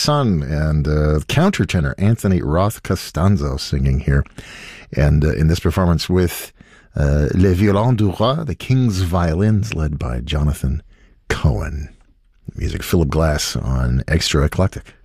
Sun and countertenor Anthony Roth Costanzo singing here. And in this performance with Les Violons du Roi, the King's Violins, led by Jonathan Cohen. Music Philip Glass on Extra Eclectic.